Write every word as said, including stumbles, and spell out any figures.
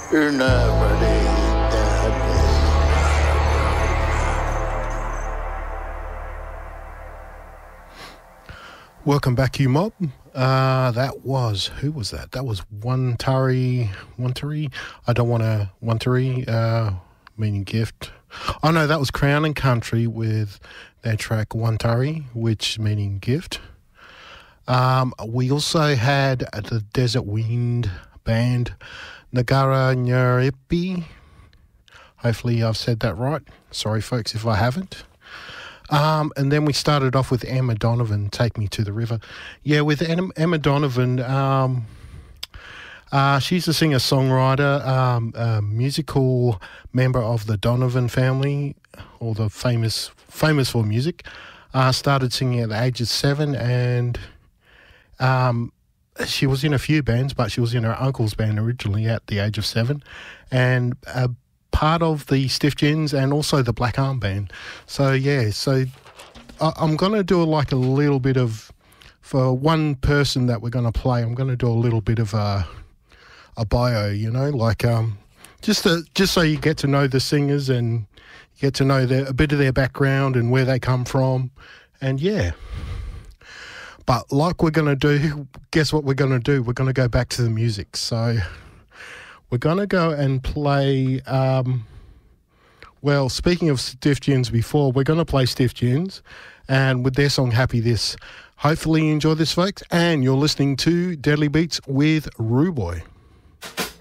Welcome back, you mob. Uh, that was, who was that? That was Wantari, Wantari? I don't want to, Wantari, uh, meaning gift. Oh no, that was Crown and Country with their track Wantari, which meaning gift. Um, we also had the Desert Wind band, Nagara Nyaripi. Hopefully I've said that right. Sorry folks if I haven't. Um, and then we started off with Emma Donovan, Take Me to the River. Yeah, with Emma Donovan, um, uh, she's a singer-songwriter, um, a musical member of the Donovan family, or the famous famous for music. Uh, started singing at the age of seven, and um, she was in a few bands, but she was in her uncle's band originally at the age of seven. And uh, part of the Stiff Gins and also the Black Arm Band. So, yeah, so I, I'm going to do like a little bit of, for one person that we're going to play, I'm going to do a little bit of a, a bio, you know, like um, just to, just so you get to know the singers and you get to know their, a bit of their background and where they come from. And, yeah. But like we're going to do, guess what we're going to do? We're going to go back to the music. So we're going to go and play, um, well, speaking of Stiff Gins before, we're going to play Stiff Gins and with their song Happy This. Hopefully you enjoy this, folks, and you're listening to Deadly Beats with Rude Boy.